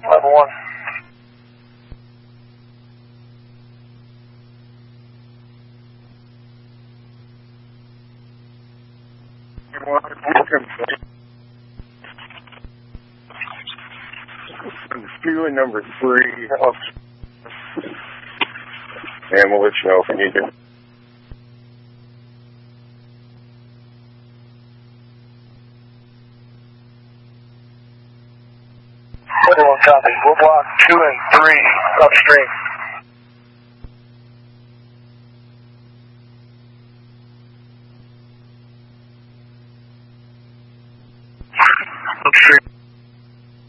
Level 1. Two and number 3 up. And we'll let you know if we need to. Copy. We'll block 2 and 3 upstream.